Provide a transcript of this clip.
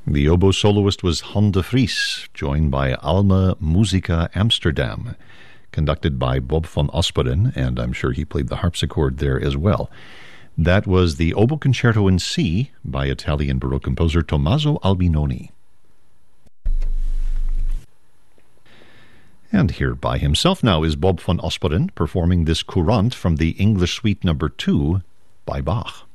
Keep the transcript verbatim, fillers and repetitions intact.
The oboe soloist was Han de Vries, joined by Alma Musica Amsterdam, conducted by Bob van Asperen, and I'm sure he played the harpsichord there as well. That was the Oboe Concerto in C by Italian Baroque composer Tommaso Albinoni. And here by himself now is Bob van Asperen performing this courant from the English Suite number two by Bach.